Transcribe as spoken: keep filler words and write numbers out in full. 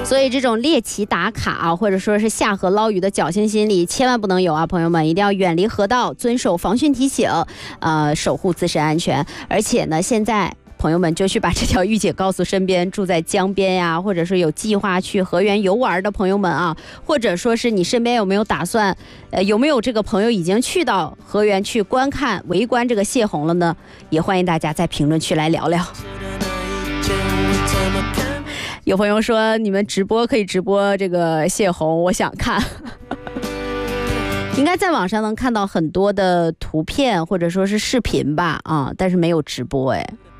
所以这种猎奇打卡啊，或者说是下河捞鱼的侥幸心理，千万不能有啊！朋友们一定要远离河道，遵守防汛提醒，呃，守护自身安全。而且呢，现在朋友们就去把这条预警告诉身边住在江边呀，或者是有计划去河源游玩的朋友们啊，或者说是你身边有没有打算，呃，有没有这个朋友已经去到河源去观看围观这个泄洪了呢？也欢迎大家在评论区来聊聊。有朋友说你们直播可以直播这个泄洪，我想看。应该在网上能看到很多的图片或者说是视频吧，啊，但是没有直播哎。